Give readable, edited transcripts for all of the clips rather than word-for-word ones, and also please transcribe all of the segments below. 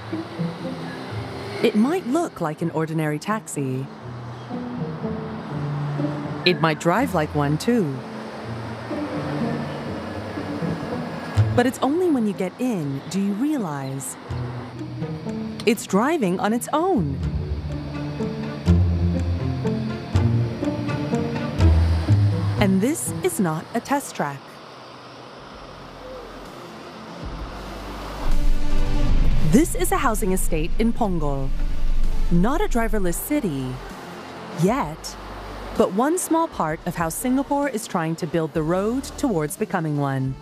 It might look like an ordinary taxi. It might drive like one too. But it's only when you get in do you realize it's driving on its own. And this is not a test track. This is a housing estate in Punggol. Not a driverless city yet, but one small part of how Singapore is trying to build the road towards becoming one.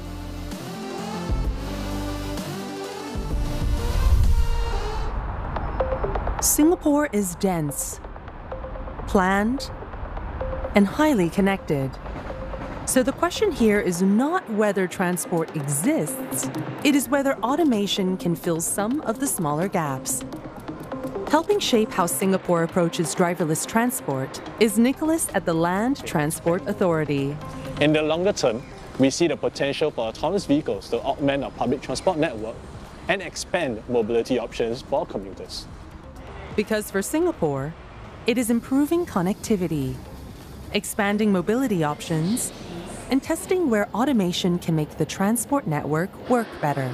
Singapore is dense, planned, and highly connected. So the question here is not whether transport exists, it is whether automation can fill some of the smaller gaps. Helping shape how Singapore approaches driverless transport is Nicholas at the Land Transport Authority. In the longer term, we see the potential for autonomous vehicles to augment our public transport network and expand mobility options for commuters. Because for Singapore, it is improving connectivity, expanding mobility options, and testing where automation can make the transport network work better.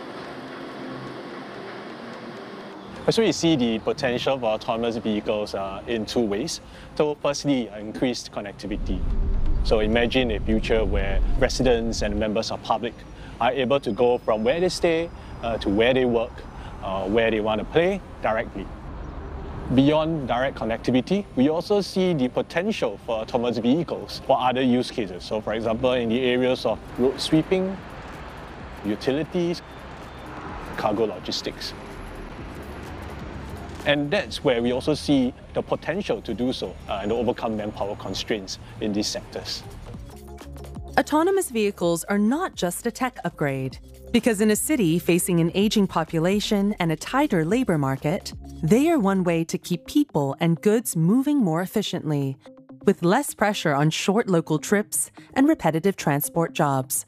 So we see the potential for autonomous vehicles in two ways. So firstly, increased connectivity. So imagine a future where residents and members of public are able to go from where they stay to where they work, where they want to play directly. Beyond direct connectivity, we also see the potential for autonomous vehicles for other use cases. So for example, in the areas of road sweeping, utilities, cargo logistics. And that's where we also see the potential to do so and to overcome manpower constraints in these sectors. Autonomous vehicles are not just a tech upgrade, because in a city facing an aging population and a tighter labor market, they are one way to keep people and goods moving more efficiently, with less pressure on short local trips and repetitive transport jobs.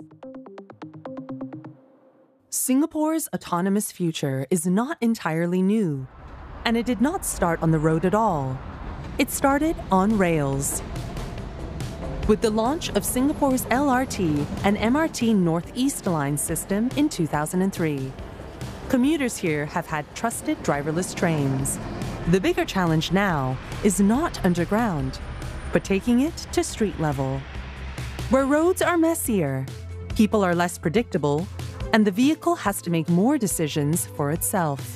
Singapore's autonomous future is not entirely new, and it did not start on the road at all. It started on rails. With the launch of Singapore's LRT and MRT Northeast Line system in 2003. Commuters here have had trusted driverless trains. The bigger challenge now is not underground, but taking it to street level. Where roads are messier, people are less predictable, and the vehicle has to make more decisions for itself.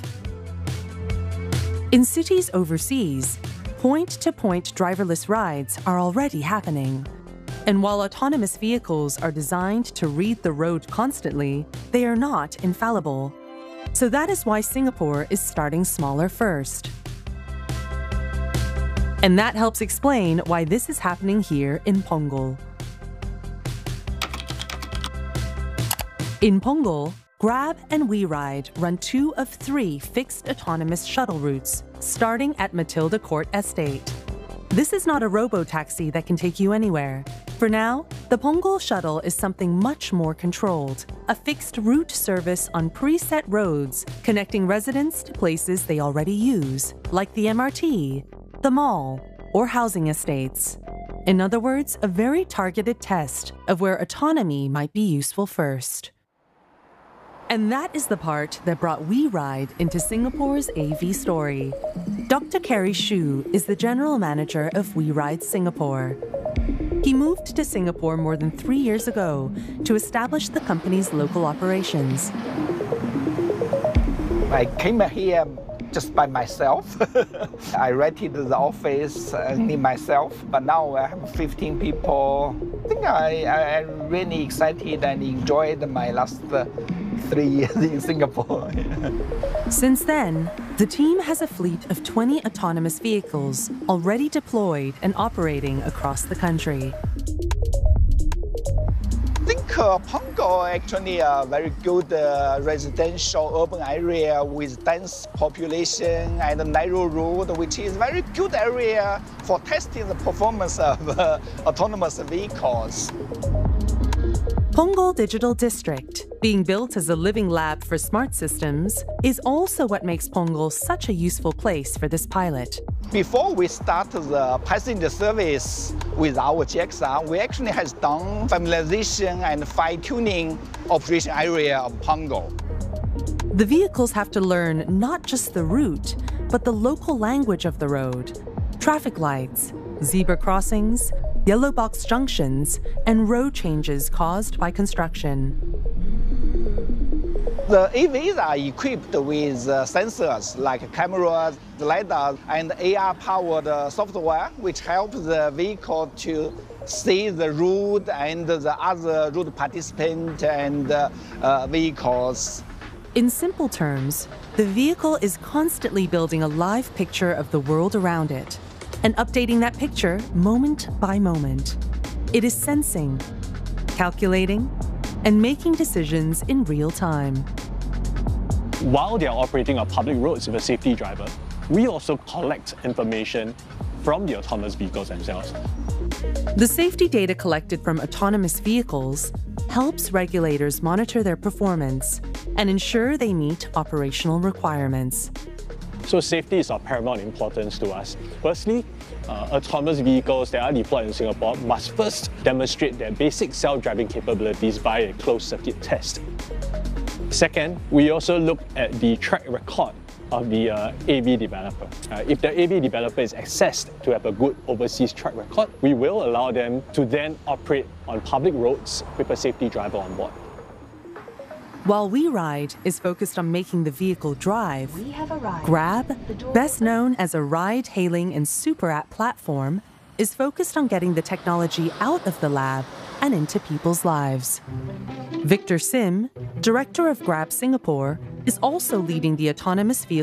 In cities overseas, point-to-point driverless rides are already happening. And while autonomous vehicles are designed to read the road constantly, they are not infallible. So that is why Singapore is starting smaller first. And that helps explain why this is happening here in Punggol. In Punggol, Grab and WeRide run 2 of 3 fixed autonomous shuttle routes, starting at Matilda Court Estate. This is not a robo-taxi that can take you anywhere. For now, the Punggol shuttle is something much more controlled, a fixed route service on preset roads connecting residents to places they already use, like the MRT, the mall, or housing estates. In other words, a very targeted test of where autonomy might be useful first. And that is the part that brought WeRide into Singapore's AV story. Dr. Kerry Xu is the general manager of WeRide Singapore. He moved to Singapore more than 3 years ago to establish the company's local operations. I came here just by myself. I rented the office only myself, but now I have 15 people. I think I'm really excited and enjoyed my last 3 years in Singapore. Since then, the team has a fleet of 20 autonomous vehicles already deployed and operating across the country. I think Punggol actually a very good residential urban area with dense population and a narrow road, which is very good area for testing the performance of autonomous vehicles. Punggol Digital District, being built as a living lab for smart systems, is also what makes Punggol such a useful place for this pilot. Before we start the passenger service with our JXR, we actually has done familiarization and fine-tuning operation area of Punggol. The vehicles have to learn not just the route, but the local language of the road, traffic lights, zebra crossings, yellow box junctions, and road changes caused by construction. The AVs are equipped with sensors like cameras, LiDAR, and AR-powered software, which helps the vehicle to see the route and the other route participants and vehicles. In simple terms, the vehicle is constantly building a live picture of the world around it and updating that picture moment by moment. It is sensing, calculating, and making decisions in real time. While they are operating on public roads with a safety driver, we also collect information from the autonomous vehicles themselves. The safety data collected from autonomous vehicles helps regulators monitor their performance and ensure they meet operational requirements. So safety is of paramount importance to us. Firstly, autonomous vehicles that are deployed in Singapore must first demonstrate their basic self-driving capabilities by a closed-circuit test. Second, we also look at the track record of the AV developer. If the AV developer is assessed to have a good overseas track record, we will allow them to then operate on public roads with a safety driver on board. While WeRide is focused on making the vehicle drive, Grab, best known as a ride-hailing and super app platform, is focused on getting the technology out of the lab and into people's lives. Victor Sim, director of Grab Singapore, is also leading the autonomous vehicle